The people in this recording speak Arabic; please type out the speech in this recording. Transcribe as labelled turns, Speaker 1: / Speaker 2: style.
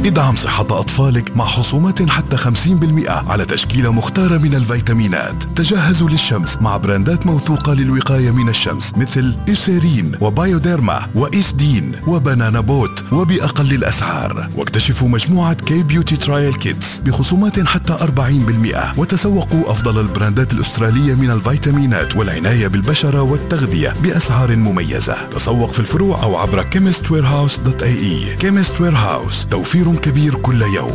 Speaker 1: ادعم صحة أطفالك مع خصومات حتى 50% على تشكيلة مختارة من الفيتامينات. تجهزوا للشمس مع براندات موثوقة للوقاية من الشمس مثل إيسيرين وبايوديرما وإيسدين وبنانا بوت وبأقل الأسعار. واكتشفوا مجموعة كي بيوتي ترايل كيتس بخصومات حتى 40%، وتسوقوا أفضل البراندات الأسترالية من الفيتامينات والعناية بالبشرة والتغذية بأسعار مميزة. تسوق في الفروع أو عبر chemistwarehouse.ae. Chemist Warehouse، توفير كبير كل يوم.